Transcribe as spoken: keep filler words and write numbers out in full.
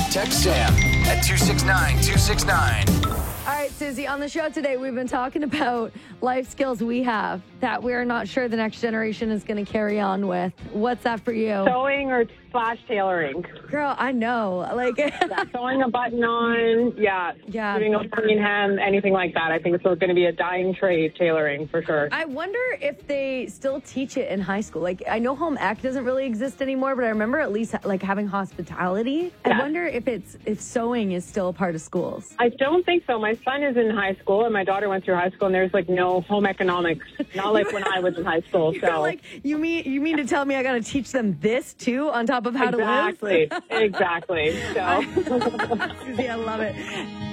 Text Sam at two six nine two six nine. All right, Susie, on the show today, we've been talking about life skills we have that we're not sure the next generation is going to carry on with. What's that for you? Sewing or slash tailoring. Girl, I know. Like yeah, sewing a button on, yeah. Yeah. Doing a green hem, anything like that. I think it's going to be a dying trade, tailoring, for sure. I wonder if they still teach it in high school. Like, I know home ec doesn't really exist anymore, but I remember at least, like, having hospitality. Yeah. I wonder if it's if sewing is still a part of schools. I don't think so. My son is in high school, and my daughter went through high school, and there's, like, no home economics. Not like when I was in high school. You're so. like, you mean, you mean to tell me I got to teach them this, too, on top of how exactly. to live? Exactly. Exactly. So. Susie, I love it.